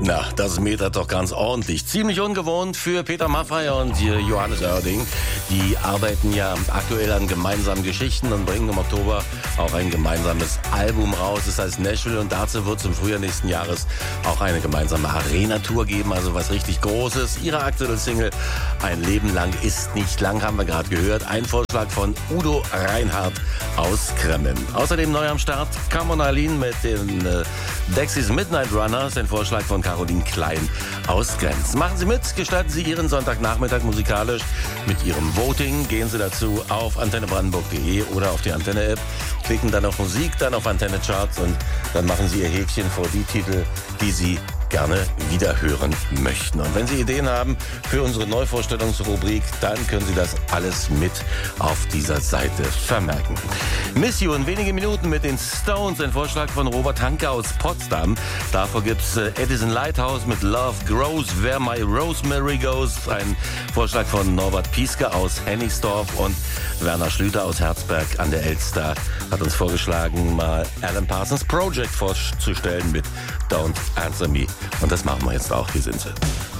Na, das metert doch ganz ordentlich. Ziemlich ungewohnt für Peter Maffay und Johannes Oerding. Die arbeiten ja aktuell an gemeinsamen Geschichten und bringen im Oktober auch ein gemeinsames Album raus. Das heißt Nashville, und dazu wird es im Frühjahr nächsten Jahres auch eine gemeinsame Arena-Tour geben, also was richtig Großes. Ihre aktuelle Single Ein Leben lang ist nicht lang, haben wir gerade gehört. Ein Vorschlag von Udo Reinhardt aus Kremmen. Außerdem neu am Start Come on Eileen mit den Dexys Midnight Runners, ein Vorschlag von Caroline Klein aus Grenz. Machen Sie mit, gestalten Sie Ihren Sonntagnachmittag musikalisch mit Ihrem Voting. Gehen Sie dazu auf antennebrandenburg.de oder auf die Antenne-App, klicken dann auf Musik, dann auf Antenne Charts und dann machen Sie Ihr Häkchen vor die Titel, die Sie gerne wieder hören möchten. Und wenn Sie Ideen haben für unsere Neuvorstellungsrubrik, dann können Sie das alles mit auf dieser Seite vermerken. Miss You in wenige Minuten mit den Stones, ein Vorschlag von Robert Hanke aus Potsdam. Davor gibt's Edison Lighthouse mit Love Grows, Where My Rosemary Goes, ein Vorschlag von Norbert Pieske aus Hennigsdorf, und Werner Schlüter aus Herzberg an der Elster hat uns vorgeschlagen, mal Alan Parsons Project vorzustellen mit Don't Answer Me. Und das machen wir jetzt auch. Hier sind sie.